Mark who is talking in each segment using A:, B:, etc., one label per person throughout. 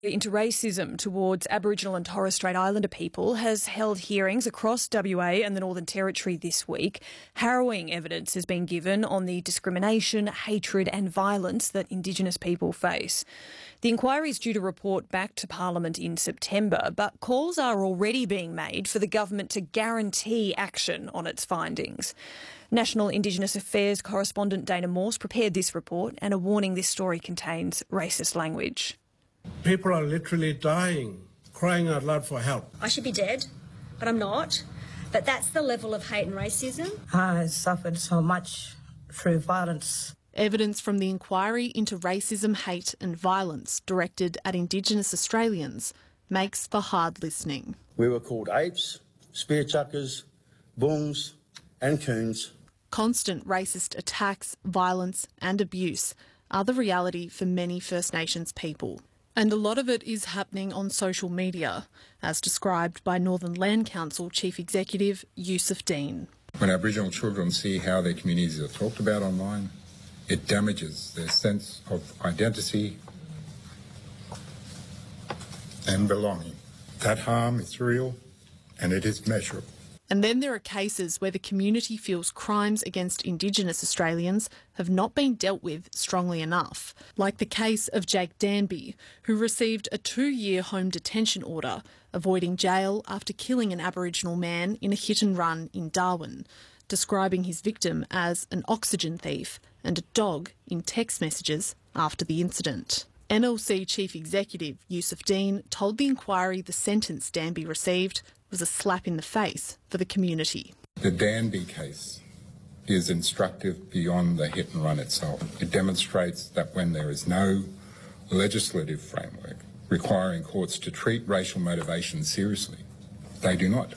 A: into racism towards Aboriginal and Torres Strait Islander people has held hearings across WA and the Northern Territory this week. Harrowing evidence has been given on the discrimination, hatred and violence that Indigenous people face. The inquiry is due to report back to Parliament in September, but calls are already being made for the government to guarantee action on its findings. National Indigenous Affairs correspondent Dana Morse prepared this report and a warning this story contains racist language.
B: People are literally dying, crying out loud for help.
C: I should be dead, but I'm not. But that's the level of hate and racism.
D: I suffered so much through violence.
E: Evidence from the inquiry into racism, hate and violence directed at Indigenous Australians makes for hard listening.
F: We were called apes, spear chuckers, boons and coons.
E: Constant racist attacks, violence and abuse are the reality for many First Nations people. And a lot of it is happening on social media, as described by Northern Land Council Chief Executive Yusuf Dean.
G: When Aboriginal children see how their communities are talked about online, it damages their sense of identity and belonging. That harm is real and it is measurable.
E: And then there are cases where the community feels crimes against Indigenous Australians have not been dealt with strongly enough, like the case of Jake Danby, who received a 2-year home detention order, avoiding jail after killing an Aboriginal man in a hit and run in Darwin, describing his victim as an oxygen thief and a dog in text messages after the incident. NLC Chief Executive Yusuf Dean told the inquiry the sentence Danby received was a slap in the face for the community.
G: The Danby case is instructive beyond the hit and run itself. It demonstrates that when there is no legislative framework requiring courts to treat racial motivation seriously, they do not,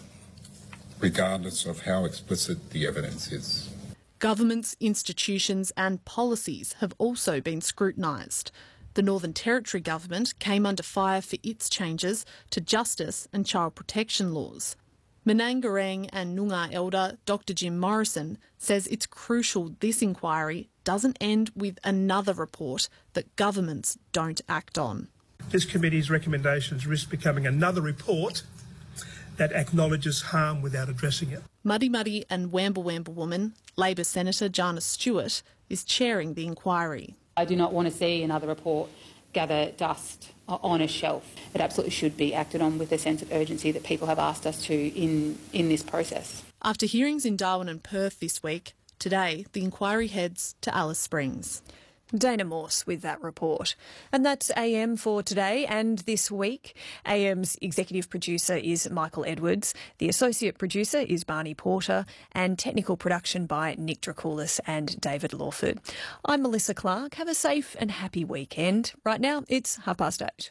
G: regardless of how explicit the evidence is.
E: Governments, institutions and policies have also been scrutinised. The Northern Territory government came under fire for its changes to justice and child protection laws. Menangarang and Noongar elder Dr Jim Morrison says it's crucial this inquiry doesn't end with another report that governments don't act on.
H: This committee's recommendations risk becoming another report that acknowledges harm without addressing it.
E: Muddy Muddy and Wamble Wamble woman, Labor Senator Jana Stewart, is chairing the inquiry.
I: I do not want to see another report gather dust on a shelf. It absolutely should be acted on with a sense of urgency that people have asked us to in this process.
E: After hearings in Darwin and Perth this week, today the inquiry heads to Alice Springs.
A: Dana Morse with that report. And that's AM for today and this week. AM's executive producer is Michael Edwards. The associate producer is Barney Porter and technical production by Nick Dracoulis and David Lawford. I'm Melissa Clark. Have a safe and happy weekend. Right now it's 8:30.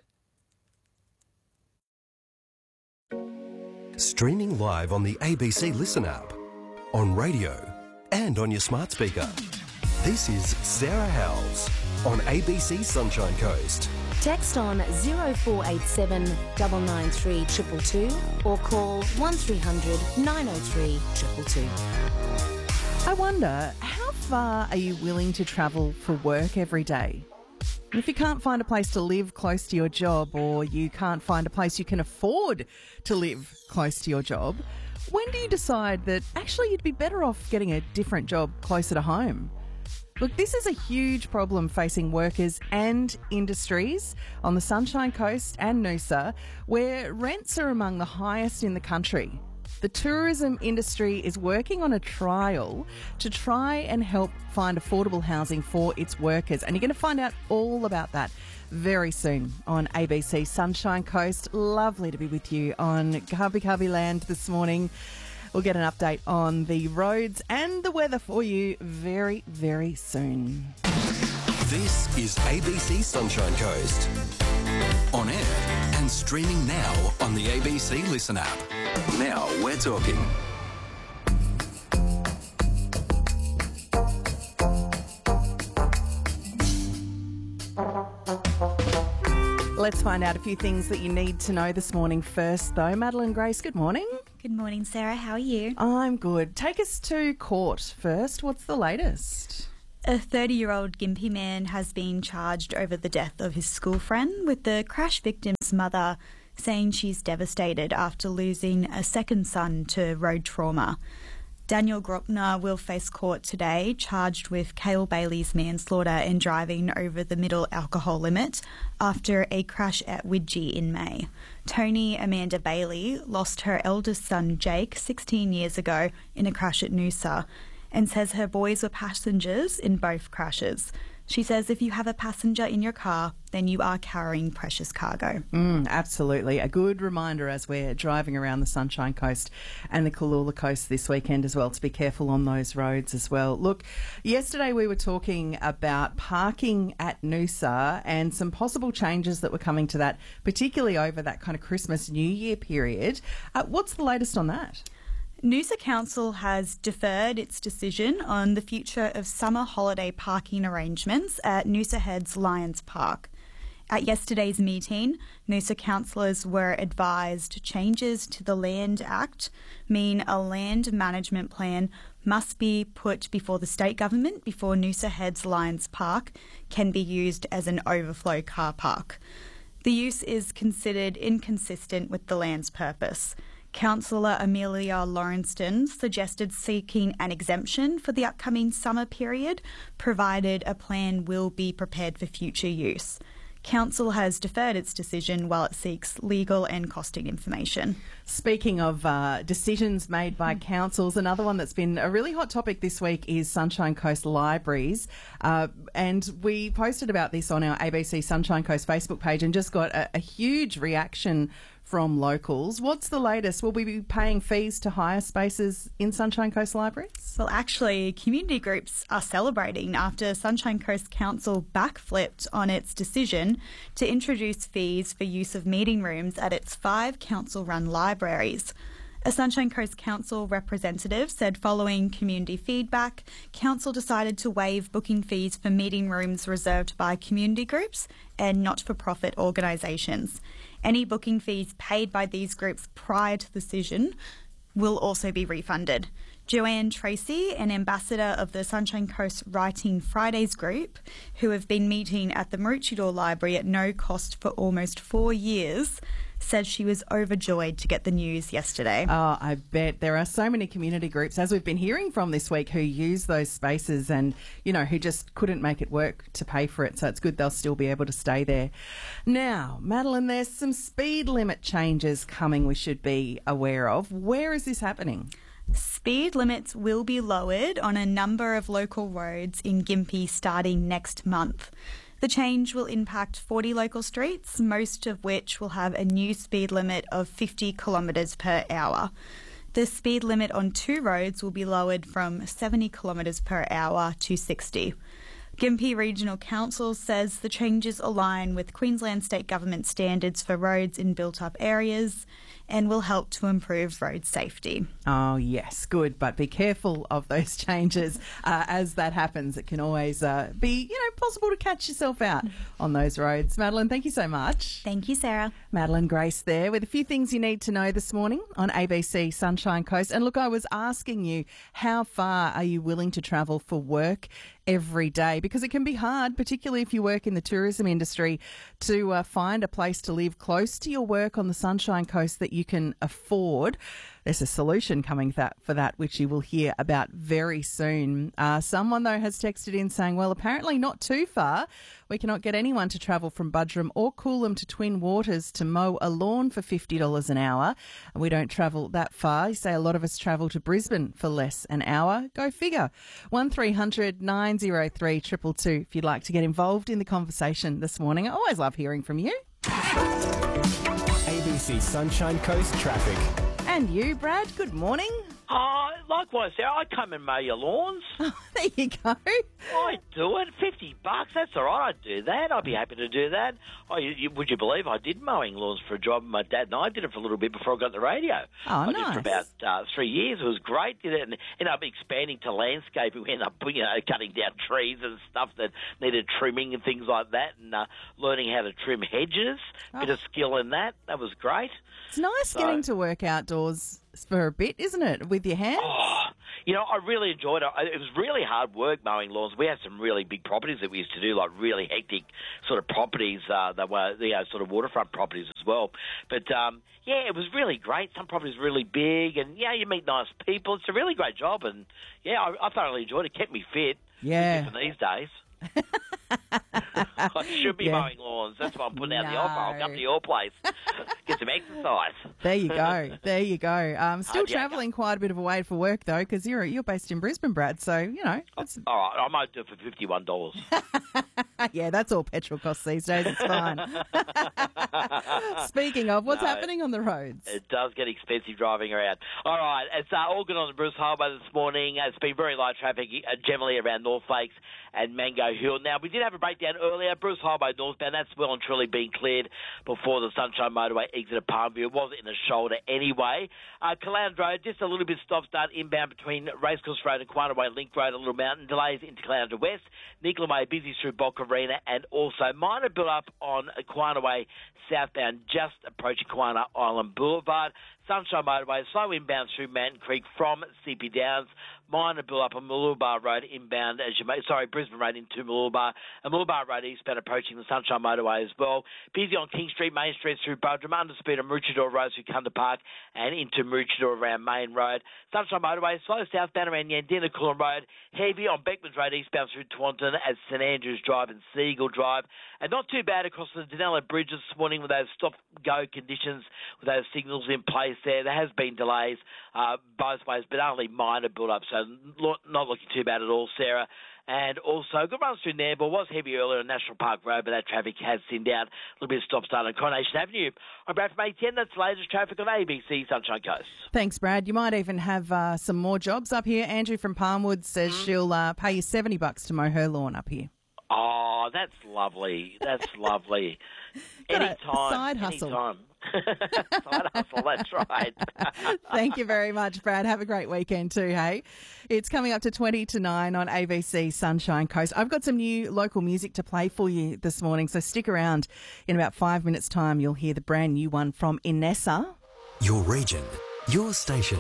J: Streaming live on the ABC Listen app, on radio and on your smart speaker. This is Sarah Howells on ABC Sunshine Coast.
K: Text on 0487 993 222 or call 1300 903 222.
L: I wonder, how far are you willing to travel for work every day? And if you can't find a place to live close to your job, or you can't find a place you can afford to live close to your job, when do you decide that actually you'd be better off getting a different job closer to home? Look, this is a huge problem facing workers and industries on the Sunshine Coast and Noosa, where rents are among the highest in the country. The tourism industry is working on a trial to try and help find affordable housing for its workers, and you're going to find out all about that very soon on ABC Sunshine Coast. Lovely to be with you on Kabi Kabi Land this morning. We'll get an update on the roads and the weather for you very, very soon.
J: This is ABC Sunshine Coast. On air and streaming now on the ABC Listen app. Now we're talking.
L: Let's find out a few things that you need to know this morning. First, though, Madeline Grace, good morning.
M: Good morning, Sarah. How are you?
L: I'm good. Take us to court first. What's the latest?
M: A 30-year-old Gympie man has been charged over the death of his school friend, with the crash victim's mother saying she's devastated after losing a second son to road trauma. Daniel Gropner will face court today, charged with Cale Bailey's manslaughter and driving over the middle alcohol limit after a crash at Widgie in May. Tony Amanda Bailey lost her eldest son Jake 16 years ago in a crash at Noosa, and says her boys were passengers in both crashes. She says if you have a passenger in your car, then you are carrying precious cargo.
L: Absolutely. A good reminder as we're driving around the Sunshine Coast and the Cooloola Coast this weekend as well, to be careful on those roads as well. Look, yesterday we were talking about parking at Noosa and some possible changes that were coming to that, particularly over that kind of Christmas New Year period. What's the latest on that?
M: Noosa Council has deferred its decision on the future of summer holiday parking arrangements at Noosa Heads Lions Park. At yesterday's meeting, Noosa councillors were advised changes to the Land Act mean a land management plan must be put before the state government before Noosa Heads Lions Park can be used as an overflow car park. The use is considered inconsistent with the land's purpose. Councillor Amelia Lawrenston suggested seeking an exemption for the upcoming summer period, provided a plan will be prepared for future use. Council has deferred its decision while it seeks legal and costing information.
L: Speaking of decisions made by councils, another one that's been a really hot topic this week is Sunshine Coast Libraries. And we posted about this on our ABC Sunshine Coast Facebook page and just got a huge reaction from locals. What's the latest? Will we be paying fees to hire spaces in Sunshine Coast Libraries?
M: Well, actually, community groups are celebrating after Sunshine Coast Council backflipped on its decision to introduce fees for use of meeting rooms at its 5 council-run libraries. A Sunshine Coast Council representative said following community feedback, Council decided to waive booking fees for meeting rooms reserved by community groups and not-for-profit organisations. Any booking fees paid by these groups prior to the decision will also be refunded. Joanne Tracy, an ambassador of the Sunshine Coast Writing Fridays group, who have been meeting at the Maroochydore Library at no cost for almost 4 years, said she was overjoyed to get the news yesterday.
L: Oh, I bet. There are so many community groups, as we've been hearing from this week, who use those spaces and, you know, who just couldn't make it work to pay for it. So it's good they'll still be able to stay there. Now, Madeline, there's some speed limit changes coming we should be aware of. Where is this happening?
M: Speed limits will be lowered on a number of local roads in Gympie starting next month. The change will impact 40 local streets, most of which will have a new speed limit of 50 kilometres per hour. The speed limit on 2 roads will be lowered from 70 kilometres per hour to 60. Gympie Regional Council says the changes align with Queensland State Government standards for roads in built-up areas and will help to improve road safety.
L: Oh, yes, good. But be careful of those changes as that happens. It can always be, possible to catch yourself out on those roads. Madeline, thank you so much.
M: Thank you, Sarah.
L: Madeline Grace there with a few things you need to know this morning on ABC Sunshine Coast. And look, I was asking you, how far are you willing to travel for work every day? Because it can be hard, particularly if you work in the tourism industry, to find a place to live close to your work on the Sunshine Coast that you can afford. There's a solution coming for that, which you will hear about very soon. Someone, though, has texted in saying, well, apparently not too far. We cannot get anyone to travel from Budgerum or Coolum to Twin Waters to mow a lawn for $50 an hour. And we don't travel that far. You say a lot of us travel to Brisbane for less an hour. Go figure. 1300 903 222 if you'd like to get involved in the conversation this morning. I always love hearing from you.
J: ABC Sunshine Coast Traffic.
L: And you, Brad, good morning.
N: Likewise, Sarah, I come and mow your lawns.
L: Oh, there you go.
N: I do it. $50, that's all right. I'd do that. I'd be happy to do that. Would you believe I did mowing lawns for a job? My dad and I did it for a little bit before I got the radio.
L: Oh,
N: I
L: nice.
N: did it for about 3 years. It was great. Did it and ended up expanding to landscaping. We ended up cutting down trees and stuff that needed trimming and things like that, and learning how to trim hedges. Bit of skill in that. That was great.
L: It's nice getting to work outdoors for a bit, isn't it, with your hands?
N: Oh, You know, I really enjoyed it. It was really hard work mowing lawns. We had some really big properties that we used to do, like really hectic sort of properties that were, sort of waterfront properties as well. But, it was really great. Some properties were really big, and, you meet nice people. It's a really great job, and, I thoroughly enjoyed it. Kept me fit.
L: Yeah.
N: For these days. I should be mowing lawns. That's why I'm putting out the offer. I'll come to your place, get some exercise.
L: There you go. There you go. Still travelling quite a bit of a way for work though, because you're based in Brisbane, Brad. So that's...
N: All right, I might do it for $51.
L: Yeah, that's all petrol costs these days. It's fine. Speaking of, what's happening on the roads?
N: It does get expensive driving around. All right, it's all good on the Bruce Highway this morning. It's been very light traffic generally around North Lakes and Mango Hill. Now, we did have a breakdown earlier. Bruce Highway northbound, that's well and truly being cleared before the Sunshine Motorway exit at Palmview. It wasn't in the shoulder anyway. Caloundra Road, just a little bit stop-start inbound between Racecourse Road and Quanaway Link Road, a little mountain delays into Caloundra West. Nicola May busy through Bock Arena, and also minor build-up on Quanaway southbound, just approaching Quanah Island Boulevard. Sunshine Motorway, slow inbound through Mountain Creek from CP Downs. Minor build-up on Mooloolaba Road inbound, Brisbane Road into Mooloolaba. And Mooloolaba Road eastbound approaching the Sunshine Motorway as well. Busy on King Street, Main Street through Buderim, underspeed on Maroochydore Road through Cunda Park and into Maroochydore around Main Road. Sunshine Motorway, slow southbound around Yandina Coolum Road. Heavy on Beckmans Road eastbound through Taunton as St Andrews Drive and Seagull Drive. And not too bad across the Danella Bridge this morning with those stop-go conditions, with those signals in place there. There has been delays both ways, but only minor build-up, so not looking too bad at all, Sarah. And also, good runs through Nambour. Was heavy earlier on National Park Road, but that traffic has thinned out. A little bit of stop-start on Coronation Avenue. I'm Brad from A10. That's the latest traffic on ABC Sunshine Coast.
L: Thanks, Brad. You might even have some more jobs up here. Andrew from Palmwood says she'll pay you $70 to mow her lawn up here.
N: Oh, that's lovely. That's lovely. Anytime.
L: Side hustle.
N: Anytime. Side hustle, that's right.
L: Thank you very much, Brad. Have a great weekend too, hey? It's coming up to 20 to 9 on ABC Sunshine Coast. I've got some new local music to play for you this morning, so stick around. In about 5 minutes' time, you'll hear the brand new one from Inessa.
J: Your region, your station,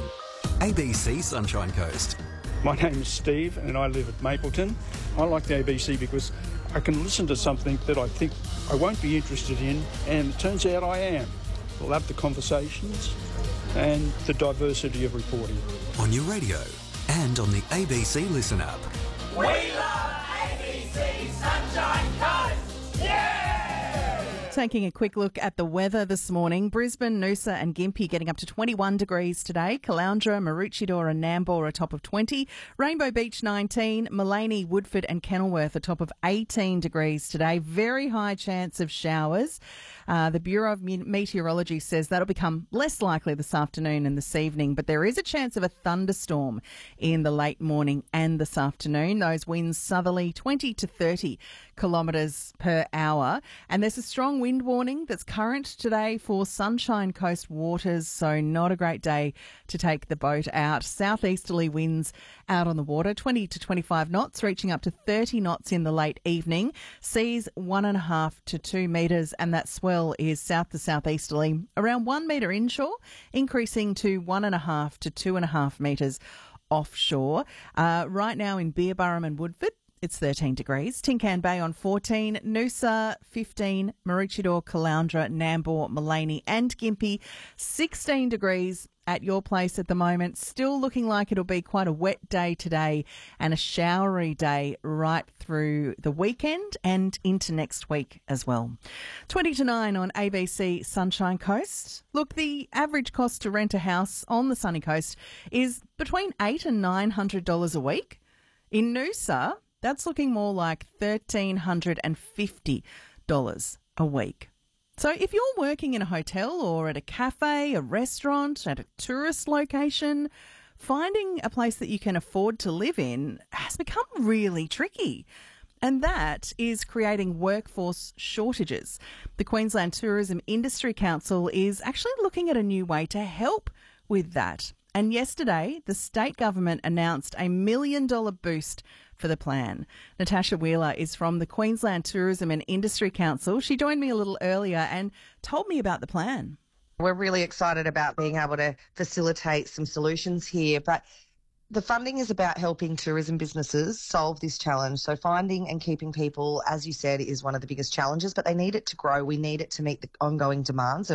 J: ABC Sunshine Coast.
O: My name is Steve and I live at Mapleton. I like the ABC because I can listen to something that I think I won't be interested in, and it turns out I am. I love the conversations and the diversity of reporting.
J: On your radio and on the ABC Listen app.
P: We love ABC Sunshine Coast! Yeah!
L: Taking a quick look at the weather this morning. Brisbane, Noosa and Gympie getting up to 21 degrees today. Caloundra, Maroochydore and Nambour are top of 20. Rainbow Beach 19. Mullaney, Woodford and Kenilworth are top of 18 degrees today. Very high chance of showers. The Bureau of Meteorology says that'll become less likely this afternoon and this evening, but there is a chance of a thunderstorm in the late morning and this afternoon. Those winds southerly 20 to 30 kilometres per hour. And there's a strong wind warning that's current today for Sunshine Coast waters, so not a great day to take the boat out. Southeasterly winds out on the water, 20 to 25 knots, reaching up to 30 knots in the late evening. Seas 1.5 to 2 metres, and that swell is south to southeasterly, around 1 metre inshore, increasing to 1.5 to 2.5 metres offshore. Right now in Beerburrum and Woodford, it's 13 degrees. Tincan Bay on 14, Noosa 15, Maroochydore, Caloundra, Nambour, Mullaney and Gympie 16 degrees at your place at the moment. Still looking like it'll be quite a wet day today and a showery day right through the weekend and into next week as well. 20 to 9 on ABC Sunshine Coast. Look, the average cost to rent a house on the sunny coast is between $800 and $900 a week. In Noosa, that's looking more like $1,350 a week. So if you're working in a hotel or at a cafe, a restaurant, at a tourist location, finding a place that you can afford to live in has become really tricky. And that is creating workforce shortages. The Queensland Tourism Industry Council is actually looking at a new way to help with that. And yesterday, the state government announced a $1 million boost for the plan. Natasha Wheeler is from the Queensland Tourism and Industry Council. She joined me a little earlier and told me about the plan.
Q: We're really excited about being able to facilitate some solutions here, but The funding is about helping tourism businesses solve this challenge. So finding and keeping people, as you said, is one of the biggest challenges, but they need it to grow. We need it to meet the ongoing demands